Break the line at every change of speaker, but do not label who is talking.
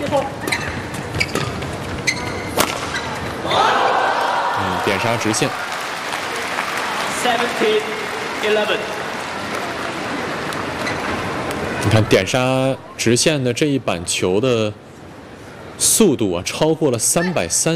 点杀直线。
17-11。
你看点杀直线的这一板球的速度啊，超过了330。